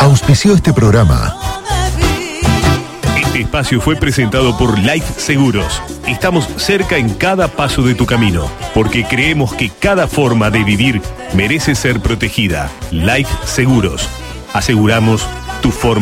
auspició este programa. Este espacio fue presentado por Life Seguros. Estamos cerca en cada paso de tu camino, porque creemos que cada forma de vivir merece ser protegida. Life Seguros. Aseguramos tu forma